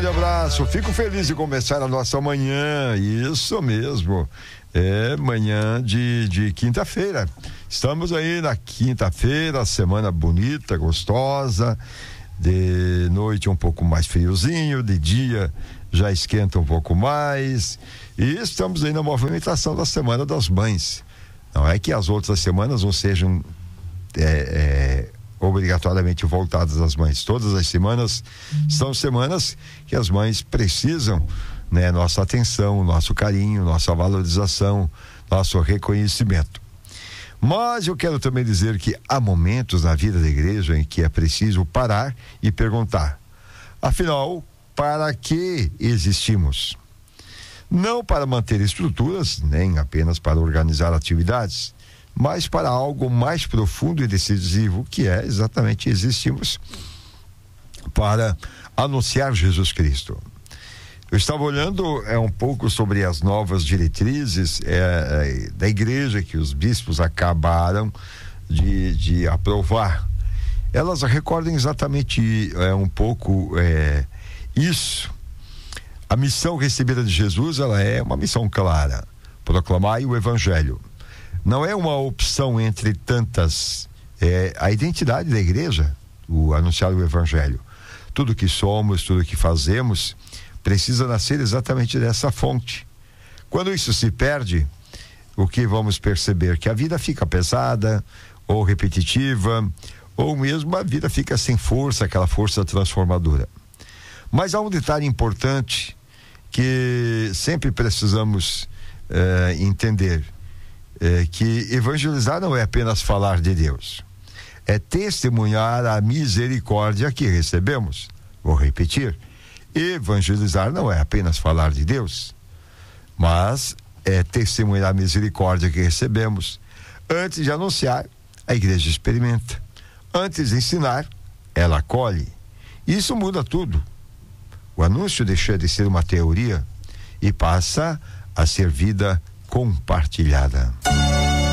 abraço. Fico feliz de começar a nossa manhã. Isso mesmo. É manhã de quinta-feira. Estamos aí na quinta-feira, semana bonita, gostosa. De noite um pouco mais friozinho, de dia já esquenta um pouco mais. E estamos aí na movimentação da Semana das Mães. Não é que as outras semanas não sejam obrigatoriamente voltadas às mães. Todas as semanas são semanas que as mães precisam, né, nossa atenção, nosso carinho, nossa valorização, nosso reconhecimento. Mas eu quero também dizer que há momentos na vida da igreja em que é preciso parar e perguntar: afinal, para que existimos? Não para manter estruturas, nem apenas para organizar atividades, mas para algo mais profundo e decisivo, que é exatamente existimos para anunciar Jesus Cristo. Eu estava olhando um pouco sobre as novas diretrizes da igreja que os bispos acabaram de aprovar. Elas recordam exatamente um pouco isso. A missão recebida de Jesus, ela é uma missão clara: proclamai o evangelho. Não é uma opção entre tantas. A identidade da igreja, o anunciar o evangelho. Tudo que somos, tudo que fazemos precisa nascer exatamente dessa fonte. Quando isso se perde, o que vamos perceber? Que a vida fica pesada, ou repetitiva, ou mesmo a vida fica sem força, aquela força transformadora. Mas há um detalhe importante que sempre precisamos entender, que evangelizar não é apenas falar de Deus, é testemunhar a misericórdia que recebemos. Vou repetir: evangelizar não é apenas falar de Deus, mas é testemunhar a misericórdia que recebemos. Antes de anunciar, a igreja experimenta. Antes de ensinar, ela acolhe. Isso muda tudo. O anúncio deixa de ser uma teoria e passa a ser vida compartilhada.